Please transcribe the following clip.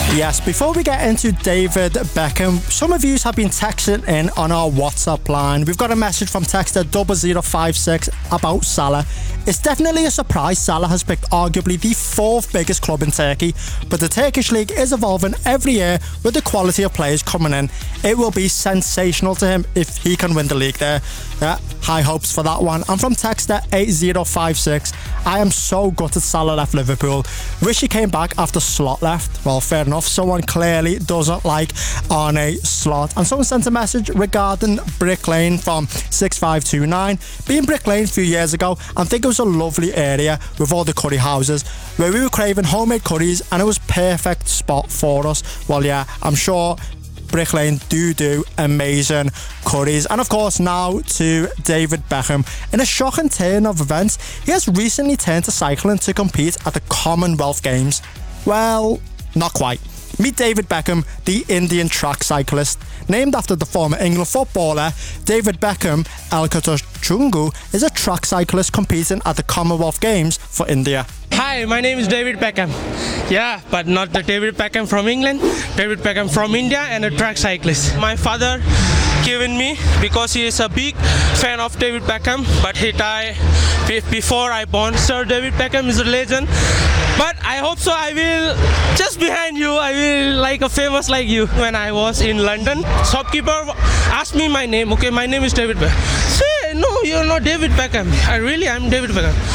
Yes, before we get into David Beckham, some of you have been texting in on our WhatsApp line. We've got a message from texter 0056 about Salah. It's definitely a surprise Salah has picked arguably the fourth biggest club in Turkey, but the Turkish league is evolving every year with the quality of players coming in. It will be sensational to him if he can win the league there. Yeah, high hopes for that one. And from texter 8056, I am so gutted Salah left Liverpool. Wish he came back after Slot left. Well, fair enough. Someone clearly doesn't like Arne Slot. And someone sent a message regarding Brick Lane from 6529. Being Brick Lane a few years ago, I think it was a lovely area with all the curry houses where we were craving homemade curries, and it was perfect spot for us. Well, yeah, I'm sure Brick Lane do amazing curries. And of course, now to David Beckham. In a shocking turn of events, he has recently turned to cycling to compete at the Commonwealth Games. Well, not quite. Meet David Beckham, the Indian track cyclist. Named after the former England footballer, David Beckham Elkatachungu is a track cyclist competing at the Commonwealth Games for India. Hi, my name is David Beckham. Yeah, but not the David Beckham from England. David Beckham from India and a track cyclist. My father given me because he is a big fan of David Beckham, but he died before I born. Sir David Beckham is a legend. But I hope so. I will just behind you. I will like a famous like you. When I was in London, shopkeeper asked me my name. Okay, my name is David Beckham. Say no, you're not David Beckham. I'm David Beckham.